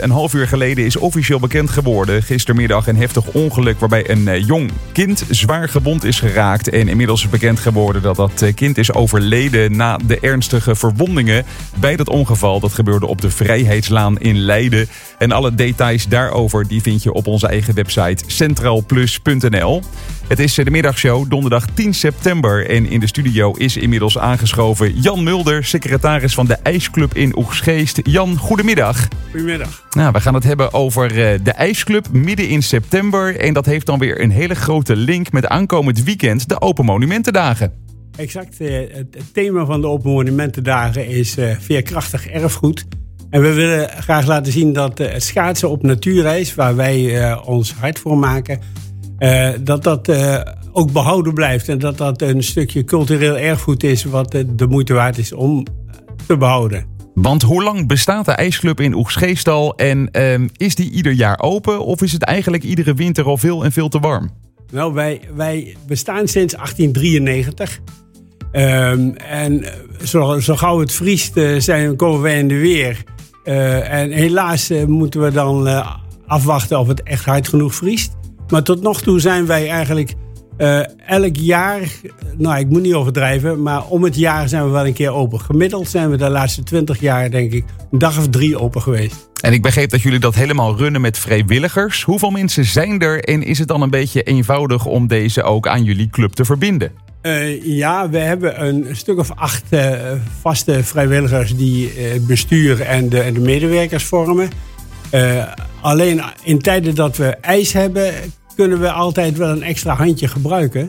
Een half uur geleden is officieel bekend geworden. Gistermiddag een heftig ongeluk waarbij een jong kind zwaar gewond is geraakt. En inmiddels is bekend geworden dat dat kind is overleden na de ernstige verwondingen bij dat ongeval. Dat gebeurde op de Vrijheidslaan in Leiden. En alle details daarover die vind je op onze eigen website centraalplus.nl. Het is de middagshow donderdag 10 september en in de studio is inmiddels aangeschoven Jan Mulder, secretaris van de IJsclub in Oegstgeest. Jan, goedemiddag. Goedemiddag. Nou, we gaan het hebben over de IJsclub midden in september en dat heeft dan weer een hele grote link met aankomend weekend, de Open Monumentendagen. Exact. Het thema van de Open Monumentendagen is veerkrachtig erfgoed. En we willen graag laten zien dat het schaatsen op natuurreis, waar wij ons hard voor maken, dat ook behouden blijft. En dat een stukje cultureel erfgoed is wat de moeite waard is om te behouden. Want hoe lang bestaat de IJsclub in Oegstgeest al en is die ieder jaar open of is het eigenlijk iedere winter al veel en veel te warm? Nou, wij bestaan sinds 1893. En zo gauw het vriest komen wij in de weer. En helaas moeten we dan afwachten of het echt hard genoeg vriest. Maar tot nog toe zijn wij eigenlijk elk jaar, nou ik moet niet overdrijven, maar om het jaar zijn we wel een keer open. Gemiddeld zijn we de laatste 20 jaar denk ik een dag of 3 open geweest. En ik begreep dat jullie dat helemaal runnen met vrijwilligers. Hoeveel mensen zijn er en is het dan een beetje eenvoudig om deze ook aan jullie club te verbinden? Ja, we hebben een stuk of 8 vaste vrijwilligers die het bestuur en de medewerkers vormen. Alleen in tijden dat we ijs hebben, kunnen we altijd wel een extra handje gebruiken.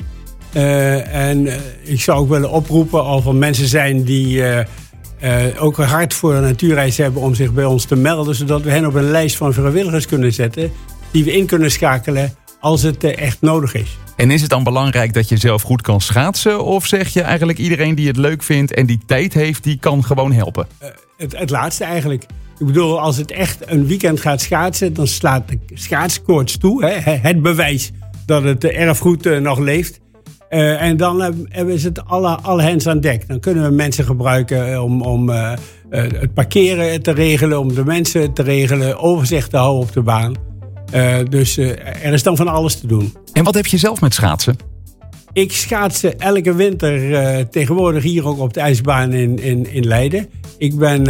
En ik zou ook willen oproepen of er mensen zijn die ook een hart voor een natuurreis hebben om zich bij ons te melden, zodat we hen op een lijst van vrijwilligers kunnen zetten die we in kunnen schakelen als het echt nodig is. En is het dan belangrijk dat je zelf goed kan schaatsen? Of zeg je eigenlijk iedereen die het leuk vindt en die tijd heeft, die kan gewoon helpen? Het laatste eigenlijk. Ik bedoel, als het echt een weekend gaat schaatsen, dan slaat de schaatskoorts toe. Hè? Het bewijs dat het erfgoed nog leeft. En dan hebben ze het alle hens aan dek. Dan kunnen we mensen gebruiken om het parkeren te regelen, om de mensen te regelen, overzicht te houden op de baan. Dus er is dan van alles te doen. En wat heb je zelf met schaatsen? Ik schaatsen elke winter tegenwoordig hier ook op de ijsbaan in Leiden. Ik ben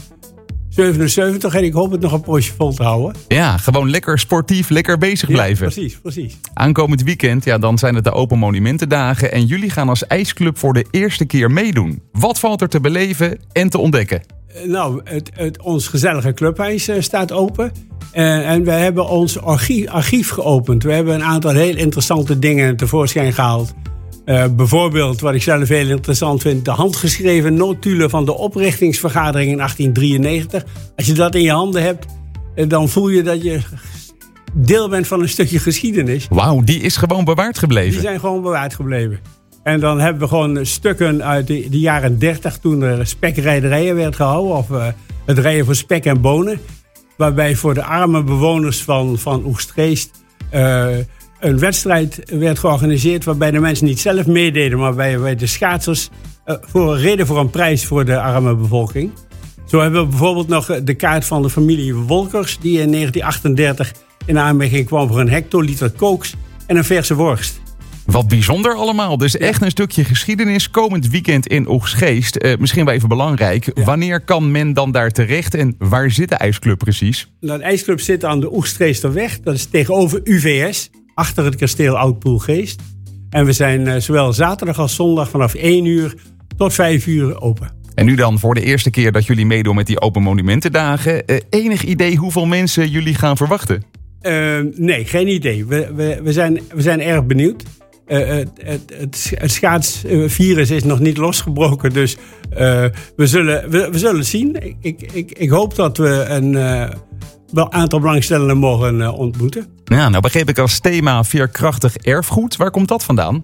77 en ik hoop het nog een poosje vol te houden. Ja, gewoon lekker sportief, lekker bezig blijven. Ja, precies. Aankomend weekend, ja, dan zijn het de Open Monumentendagen en jullie gaan als IJsclub voor de eerste keer meedoen. Wat valt er te beleven en te ontdekken? Nou, ons gezellige clubhuis staat open. En we hebben ons archief geopend. We hebben een aantal heel interessante dingen tevoorschijn gehaald. Bijvoorbeeld, wat ik zelf heel interessant vind, de handgeschreven notulen van de oprichtingsvergadering in 1893. Als je dat in je handen hebt, dan voel je dat je deel bent van een stukje geschiedenis. Wauw, die is gewoon bewaard gebleven? Die zijn gewoon bewaard gebleven. En dan hebben we gewoon stukken uit de jaren 30, toen er spekrijderijen werd gehouden, of het rijden voor spek en bonen. Waarbij voor de arme bewoners van Oegstgeest een wedstrijd werd georganiseerd waarbij de mensen niet zelf meededen, maar waarbij de schaatsers reden voor een prijs voor de arme bevolking. Zo hebben we bijvoorbeeld nog de kaart van de familie Wolkers, die in 1938 in aanmerking kwam voor een hectoliter kooks en een verse worst. Wat bijzonder allemaal. Dus echt een stukje geschiedenis komend weekend in Oegstgeest. Misschien wel even belangrijk. Ja. Wanneer kan men dan daar terecht en waar zit de IJsclub precies? Nou, de IJsclub zit aan de Oegstgeesterweg. Dat is tegenover UVS, achter het kasteel Oud-Poelgeest. En we zijn zowel zaterdag als zondag vanaf 1 uur tot 5 uur open. En nu dan voor de eerste keer dat jullie meedoen met die Open Monumentendagen. Enig idee hoeveel mensen jullie gaan verwachten? Nee, geen idee. We zijn erg benieuwd. Het schaatsvirus is nog niet losgebroken, dus we zullen zien. Ik hoop dat we een aantal belangstellenden mogen ontmoeten. Ja, nou begreep ik als thema veerkrachtig erfgoed. Waar komt dat vandaan?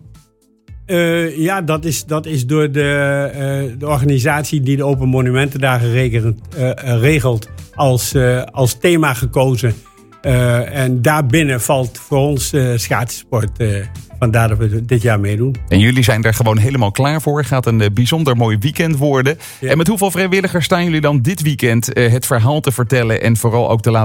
Ja, dat is door de organisatie die de Open Monumentendagen regelt als thema gekozen. En daarbinnen valt voor ons schaatsport. Vandaar dat we dit jaar meedoen. En jullie zijn er gewoon helemaal klaar voor. Gaat een bijzonder mooi weekend worden. Ja. En met hoeveel vrijwilligers staan jullie dan dit weekend het verhaal te vertellen en vooral ook te laten